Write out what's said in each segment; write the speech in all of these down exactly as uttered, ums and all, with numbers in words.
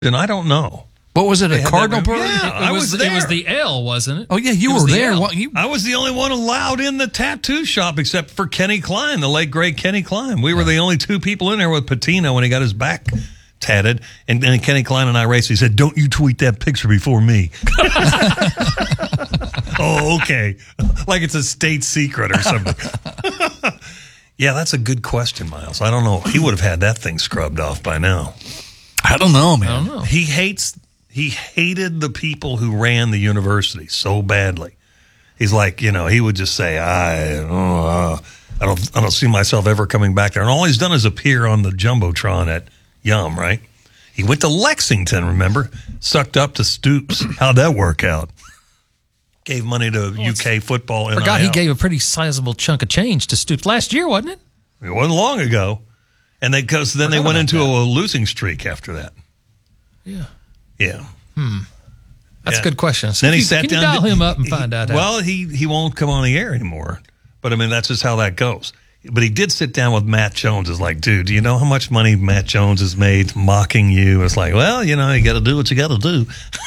And I don't know. What was it, a Cardinal parade? Yeah, It I was, was there. It was the L, wasn't it? Oh, yeah, you It was were the there. L. What, you, I was the only one allowed in the tattoo shop except for Kenny Klein, the late, great Kenny Klein. We were the only two people in there with Patino when he got his back tatted. And then Kenny Klein and I raced. He said, don't you tweet that picture before me. Oh, okay. Like it's a state secret or something. Yeah, that's a good question, Miles. I don't know. He would have had that thing scrubbed off by now. I don't know, man. I don't know. He hates... He hated the people who ran the university so badly. He's like, you know, he would just say, I, oh, uh, I don't, I don't see myself ever coming back there. And all he's done is appear on the Jumbotron at Yum, right? He went to Lexington, remember? Sucked up to Stoops. How'd that work out? Gave money to U K football. I forgot he gave a pretty sizable chunk of change to Stoops last year, wasn't it? It wasn't long ago. And they, cause then they went into that. a losing streak after that. Yeah. Yeah. Hmm. That's Yeah. a good question. So Then he you, sat can down. you dial to- him up and he- find out? Well, he he won't come on the air anymore. But I mean, that's just how that goes. But he did sit down with Matt Jones. It's like, dude, do you know how much money Matt Jones has made mocking you? It's like, well, you know, you got to do what you got to do.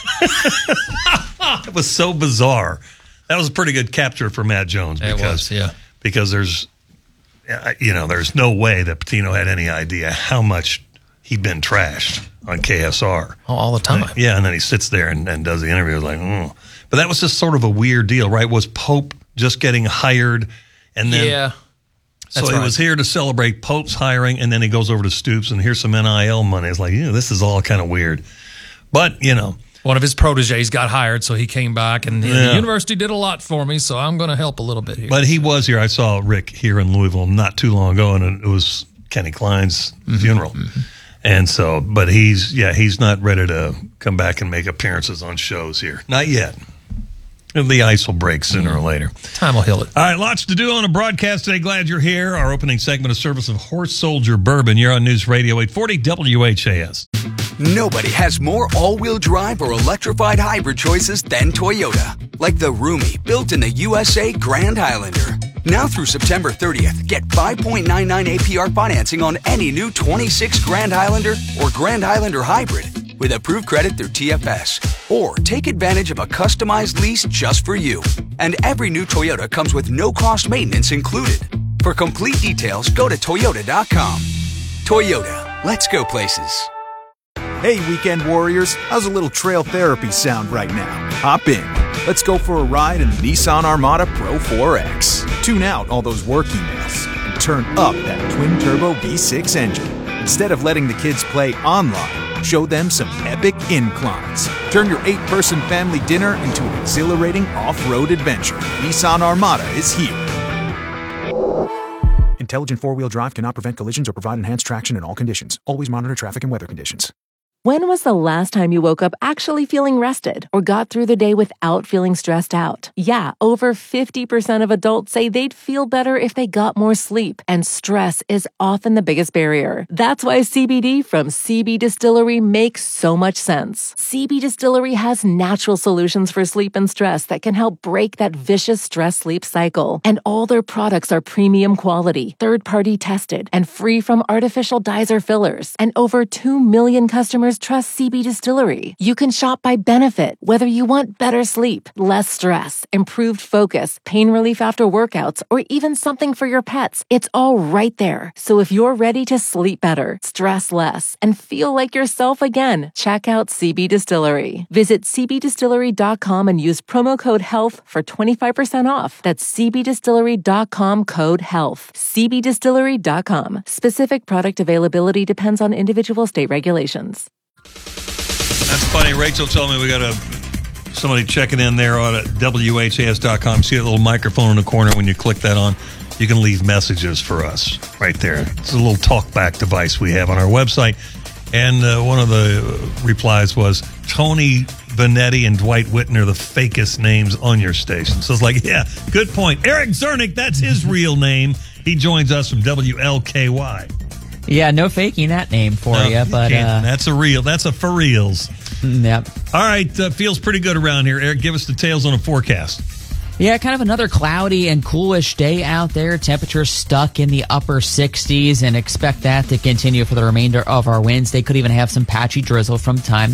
It was so bizarre. That was a pretty good capture for Matt Jones It because was, yeah. because there's, uh, you know, there's no way that Patino had any idea how much he'd been trashed on K S R. Oh, all the time. Yeah, and then he sits there and, and does the interview. Like, mm. But that was just sort of a weird deal, right? Was Pope just getting hired? And then, Yeah. so that's he right. was here to celebrate Pope's hiring, and then he goes over to Stoops, and here's some N I L money. It's like, yeah, this is all kind of weird. But, you know. One of his proteges got hired, so he came back, and, and Yeah. the university did a lot for me, so I'm going to help a little bit here. But he was here. I saw Rick here in Louisville not too long ago, and it was Kenny Klein's Mm-hmm. funeral. Mm-hmm. And so, but he's, yeah, he's not ready to come back and make appearances on shows here. Not yet. The ice will break sooner Mm-hmm. or later. Time will heal it. All right, lots to do on a broadcast today. Glad you're here. Our opening segment of service of Horse Soldier Bourbon. You're on News Radio eight forty W H A S. Nobody has more all-wheel drive or electrified hybrid choices than Toyota. Like the roomy, built in the U S A Grand Highlander. Now through September thirtieth, get five point nine nine A P R financing on any new twenty-six Grand Highlander or Grand Highlander Hybrid with approved credit through T F S. Or take advantage of a customized lease just for you. And every new Toyota comes with no-cost maintenance included. For complete details, go to Toyota dot com. Toyota, let's go places. Hey, weekend warriors, how's a little trail therapy sound right now? Hop in. Let's go for a ride in the Nissan Armada Pro four X. Tune out all those work emails and turn up that twin-turbo V six engine. Instead of letting the kids play online, show them some epic inclines. Turn your eight-person family dinner into an exhilarating off-road adventure. Nissan Armada is here. Intelligent four-wheel drive cannot prevent collisions or provide enhanced traction in all conditions. Always monitor traffic and weather conditions. When was the last time you woke up actually feeling rested or got through the day without feeling stressed out? Yeah, over fifty percent of adults say they'd feel better if they got more sleep, and stress is often the biggest barrier. That's why C B D from C B Distillery makes so much sense. C B Distillery has natural solutions for sleep and stress that can help break that vicious stress-sleep cycle. And all their products are premium quality, third-party tested, and free from artificial dyes or fillers. And over two million customers trust C B Distillery. You can shop by benefit, whether you want better sleep, less stress, improved focus, pain relief after workouts, or even something for your pets. It's all right there. So if you're ready to sleep better, stress less, and feel like yourself again, check out C B Distillery. Visit C B distillery dot com and use promo code HEALTH for twenty-five percent off. That's C B distillery dot com code HEALTH. C B distillery dot com. Specific product availability depends on individual state regulations. That's funny. Rachel told me we got a somebody checking in there on at W H A S dot com. See that little microphone in the corner? When you click that on, you can leave messages for us right there. It's a little talkback device we have on our website. And uh, one of the replies was, Tony Vanetti and Dwight Whitten are the fakest names on your station. So it's like, yeah, good point. Eric Zernick, that's his real name. He joins us from W L K Y. Yeah, no faking that name for No, you, but can't. uh, that's a real. That's a for reals. yep. All right, uh, feels pretty good around here. Eric, give us details on a forecast. Yeah, kind of another cloudy and coolish day out there. Temperatures stuck in the upper sixties, and expect that to continue for the remainder of our Wednesday. Could even have some patchy drizzle from time to